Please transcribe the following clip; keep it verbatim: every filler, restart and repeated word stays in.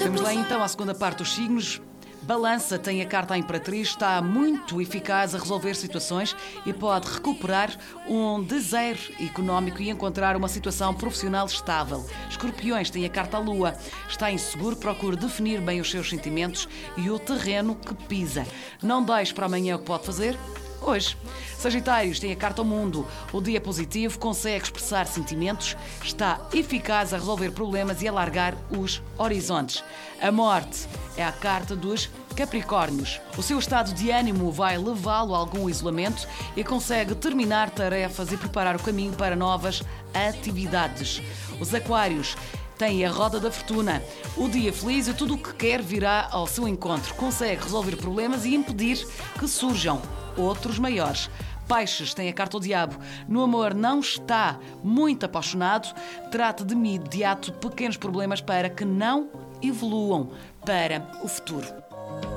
Vamos lá então à segunda parte dos signos. Balança tem a carta à Imperatriz, está muito eficaz a resolver situações e pode recuperar um desejo económico e encontrar uma situação profissional estável. Escorpiões tem a carta à Lua, está inseguro, procure definir bem os seus sentimentos e o terreno que pisa. Não deixe para amanhã o que pode fazer hoje. Sagitários tem a carta ao Mundo. O dia positivo, consegue expressar sentimentos, está eficaz a resolver problemas e alargar os horizontes. A Morte é a carta dos Capricórnios. O seu estado de ânimo vai levá-lo a algum isolamento e consegue terminar tarefas e preparar o caminho para novas atividades. Os Aquários tem a roda da fortuna. O dia feliz e tudo o que quer virá ao seu encontro. Consegue resolver problemas e impedir que surjam outros maiores. Peixes tem a carta ao Diabo. No amor não está muito apaixonado. Trata de imediato pequenos problemas para que não evoluam para o futuro.